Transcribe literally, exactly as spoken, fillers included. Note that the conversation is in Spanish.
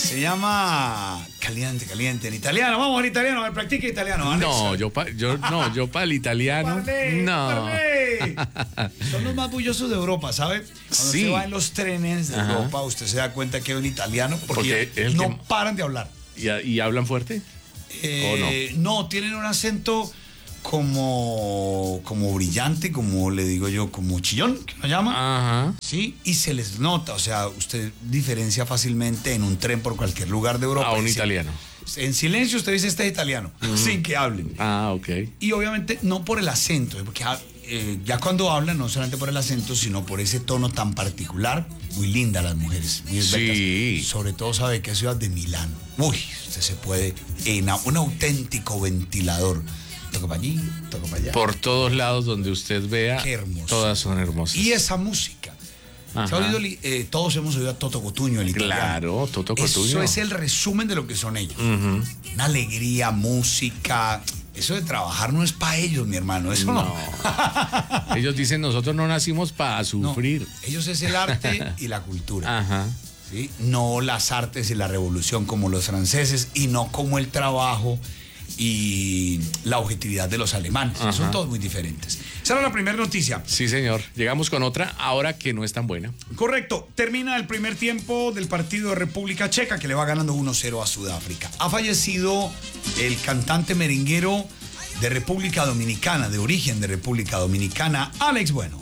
Se llama Caliente, Caliente en italiano. Vamos al italiano, a ver, practica italiano. Alex. No, yo pa, yo no, yo para el italiano. Parlé, no. parlé. Son los más bullosos de Europa, ¿sabe? Cuando Sí. usted va en los trenes de Ajá. Europa, usted se da cuenta que hay un italiano porque, Porque el no que- paran de hablar. ¿Y, y hablan fuerte? Eh, no? tienen un acento como, como brillante, como le digo yo, como chillón, que lo llama. Ajá. Sí, y se les nota, o sea, usted diferencia fácilmente en un tren por cualquier lugar de Europa. A un Dice- italiano. En silencio usted dice este es italiano, sin que hablen. Ah, ok. Y obviamente no por el acento, porque eh, ya cuando hablan, no solamente por el acento, sino por ese tono tan particular. Muy lindas las mujeres, muy esbeltas. Sí. Sobre todo sabe que es ciudad de Milán. Uy, usted se puede en un auténtico ventilador. Toco para allí, toco para allá. Por todos lados donde usted vea, Qué hermoso. todas son hermosas. Y esa música. Ajá. ¿Se ha oído, eh, todos hemos oído a Toto Cotugno, el italiano. Claro, Toto Eso Cotugno. es el resumen de lo que son ellos. Ujú. Una alegría, música. Eso de trabajar no es para ellos, mi hermano. Eso no. No. Ellos dicen, nosotros no nacimos para No, sufrir. ellos es el arte y la cultura. Ajá. ¿Sí? No las artes y la revolución como los franceses y no como el trabajo y la objetividad de los alemanes. Ajá. Son todos muy diferentes. Esa era la primera noticia. Sí, señor. Llegamos con otra, ahora que no es tan buena. Correcto. Termina el primer tiempo del partido de República Checa, que le va ganando uno cero a Sudáfrica. Ha fallecido el cantante merenguero de República Dominicana, de origen de República Dominicana, Alex Bueno.